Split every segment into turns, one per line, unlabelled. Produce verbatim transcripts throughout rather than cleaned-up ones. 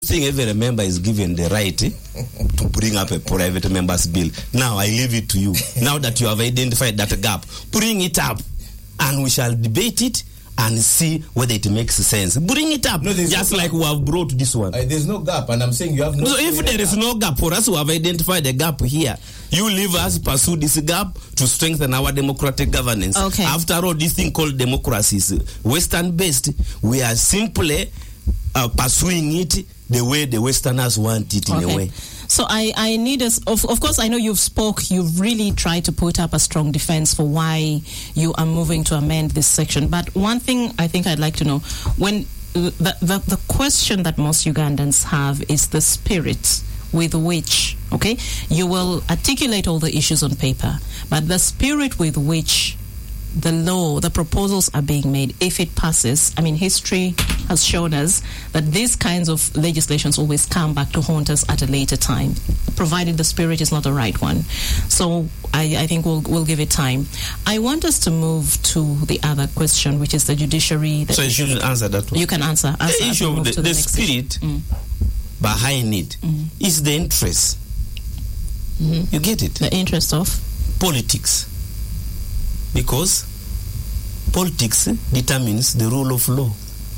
think every member is given the right eh, to bring up a private member's bill. Now I leave it to you. Now that you have identified that gap, bring it up, and we shall debate it and see whether it makes sense. Bring it up, no, just no like we have brought this one.
Uh, there's no gap, and I'm saying you have no.
So if there is no gap for us who have identified the gap here, you leave us pursue this gap to strengthen our democratic governance.
Okay.
After all, this thing called democracy is Western-based. We are simply uh, pursuing it the way the Westerners want it in
okay.
a way.
So I, I need us, of, of course, I know you've spoke, you've really tried to put up a strong defense for why you are moving to amend this section. But one thing I think I'd like to know, when the, the, the question that most Ugandans have is the spirit with which, okay, you will articulate all the issues on paper, but the spirit with which the law, the proposals are being made, if it passes, I mean, history has shown us that these kinds of legislations always come back to haunt us at a later time, provided the spirit is not the right one. So I, I think we'll we'll give it time. I want us to move to the other question, which is the judiciary.
So you should answer that one.
You can answer. answer
the issue of the, the, the spirit mm. behind it mm. is the interest.
Mm-hmm.
You get it?
The interest of?
Politics. Because politics determines the rule of law.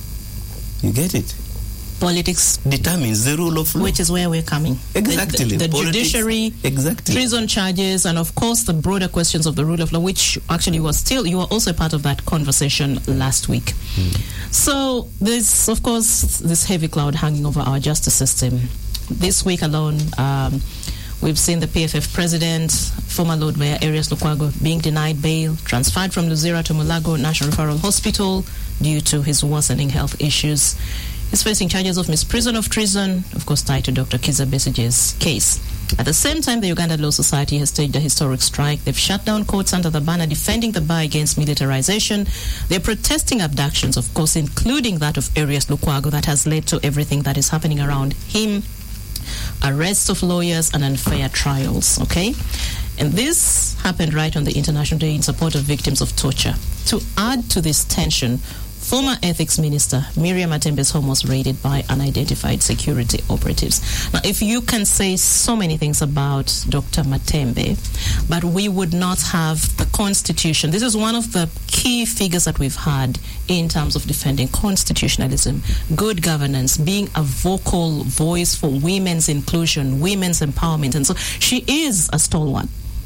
You get it?
Politics
determines the rule of law.
Which is where we're coming.
Exactly.
The, the, the judiciary,
exactly.
treason charges, and of course the broader questions of the rule of law, which actually was still, you were also a part of that conversation last week. Mm. So there's, of course, this heavy cloud hanging over our justice system. This week alone, um, we've seen the P F F president, former Lord Mayor Erias Lukwago, being denied bail, transferred from Luzira to Mulago National Referral Hospital due to his worsening health issues. He's facing charges of misprision of treason, of course tied to Doctor Kizza Besigye's case. At the same time, the Uganda Law Society has staged a historic strike. They've shut down courts under the banner defending the bar against militarization. They're protesting abductions, of course, including that of Erias Lukwago, that has led to everything that is happening around him. Arrests of lawyers and unfair trials, okay? And this happened right on the International Day in support of victims of torture. To add to this tension, former Ethics Minister Miriam Matembe's home was raided by unidentified security operatives. Now, if you can say so many things about Doctor Matembe, but we would not have the Constitution. This is one of the key figures that we've had in terms of defending constitutionalism, good governance, being a vocal voice for women's inclusion, women's empowerment. And so she is a stalwart.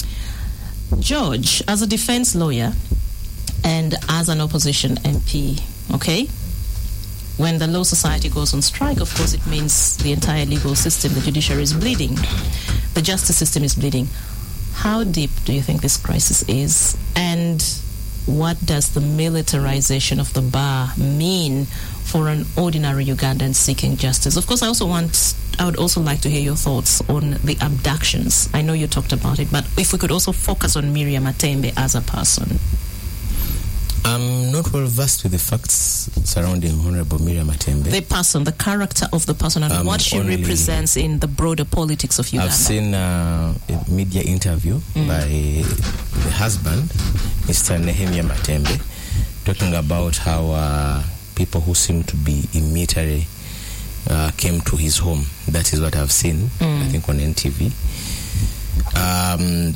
George, as a defense lawyer, and as an opposition M P, okay, when the Law Society goes on strike, of course, it means the entire legal system, the judiciary is bleeding. The justice system is bleeding. How deep do you think this crisis is? And what does the militarization of the bar mean for an ordinary Ugandan seeking justice? Of course, I also want, I would also like to hear your thoughts on the abductions. I know you talked about it, but if we could also focus on Miriam Matembe as a person.
I'm not well versed with the facts surrounding Honorable Miriam Matembe.
The person, the character of the person, and um, what she represents in the broader politics of Uganda.
I've seen uh, a media interview mm. by the husband, Mister Nehemia Matembe, talking about how uh, people who seem to be in military uh, came to his home. That is what I've seen, mm. I think, on N T V. Um,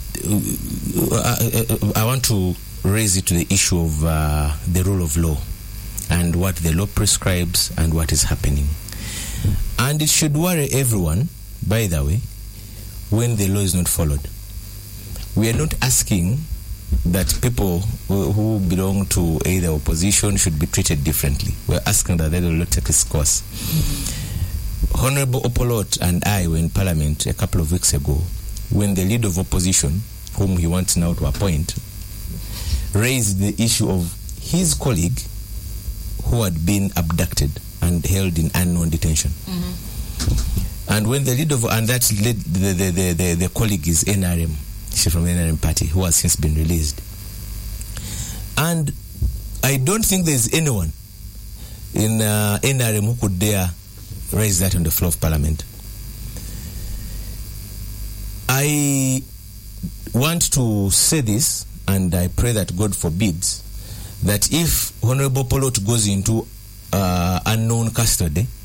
I, I want to raise it to the issue of uh, the rule of law and what the law prescribes and what is happening. And it should worry everyone, by the way, when the law is not followed. We are not asking that people who, who belong to either opposition should be treated differently. We're asking that the law take its course. Mm-hmm. Honorable Opolot and I were in Parliament a couple of weeks ago when the leader of opposition, whom he wants now to appoint, raised the issue of his colleague who had been abducted and held in unknown detention. Mm-hmm. And when the leader of, and that led, the, the, the, the, the colleague is N R M, she's from the N R M party, who has since been released. And I don't think there's anyone in uh, N R M who could dare raise that on the floor of Parliament. I want to say this, and I pray that God forbids that if Honorable Polot goes into uh, unknown custody,